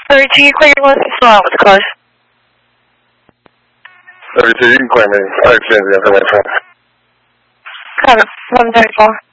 32, you claim your license now. What's the cause? 32, you can claim me. I exchange the information. Got it. 1134.